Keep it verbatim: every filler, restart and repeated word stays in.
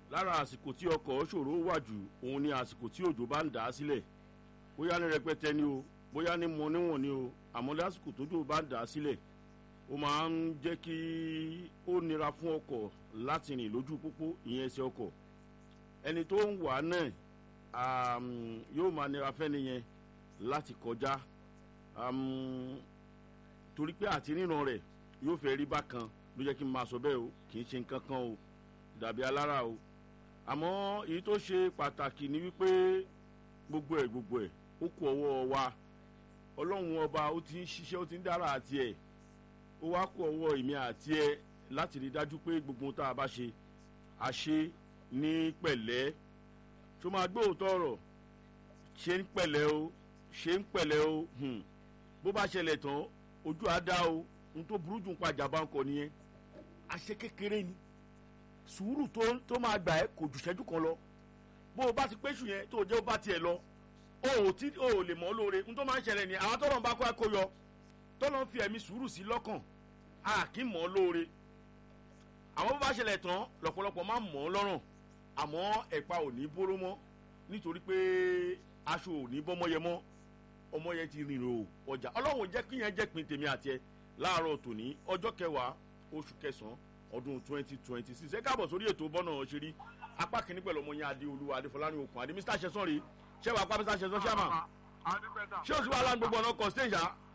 lára àsìkò tí ọkọ̀ ṣòro wà jù òun ni àsìkò tí òjò bá ń dà á sílẹ̀ bóyá ní rẹpẹtẹ ni o bóyá ní mọ níwọ̀n ni o àmọ́ lásìkò tójò bá ń dà á sílẹ̀ ó máa ń jẹ́ kí ó nira fún ọkọ̀ láti rìn lójú pópó ìyẹn ẹsẹ̀ ọkọ̀ ẹni tó ń wà náà yóò máa nira fẹ́ni yẹn láti kọjá torí pé àti ríran rẹ̀ yóò fẹ́ rí bákan ló jẹ́ kí n máa sọ bẹ́ẹ̀ o kì í ṣe nǹkan kan o dàbí alára o àmọ́ èyí tó ṣe pàtàkì ni wípé gbogbo ẹ̀ gbogbo ẹ̀ ó kù ọwọ́ wa ọlọ́run ọba ó ti ń ṣiṣẹ́ ó ti ń dára àti ẹ̀ ó wá kù ọwọ́ èmi àti ẹ̀ láti rí dájú pé gbogbo ohun tá a bá ṣe a ṣe ní pẹ̀lẹ́ tó máa gbé òótọ́ ọ̀rọ̀ ṣe ń pẹ̀lẹ́ o ṣe ń pẹ̀lẹ́ o bó bá ṣẹlẹ̀ tán ojú á dá o ohun tó burú jù ń pa àjàbá ńkọ nìyẹn àṣẹ kékeré ni sùúrù tó tó máa gbà ẹ́ kò jù ṣẹ́jú kan lọ bó o bá ti pé ṣù yẹn tó o jẹ́ o bá tiẹ̀ lọ o ò tí o ò lè mọ̀ ọ́ lóore ohun tó máa ń ṣẹlẹ̀ ni àwọn tọ́lọ́ ń bá kó ẹ kó yọ tọ́lọ́ ń fi ẹ̀mí sùúrù sí lọ́kàn a kì í mọ̀ ọ́ lóore àwọn bó bá ṣẹlẹ̀ tán lọ́pọ̀lọpọ̀ máa ń mọ̀ ọ́ lọ́rùn àmọ́ ẹ̀pa ò ní bóró mọ́ nítorí pé aṣọ ò ní bọ́mọ yẹ mọ́ ọmọ yẹn ti rìn rò ọjà ọlọ́run jẹ́ kí yẹn jẹ́ pin tèmi àti ẹ láàárọ̀ tòní ọjọ́ kẹwàá oṣù kẹsàn-án ọdún twenty twenty six ẹ káàbọ̀ sórí ètò bọ́nà ṣeré apá kìíní pẹ̀lú ọmọ yẹn adéolúwa adéfọláni okùn adé mr ṣẹ̀san rèé ṣé wàá pa mr ṣẹ̀san ṣáàmà ṣé o sì wà láǹ gbogbo ọ̀nà kan stage à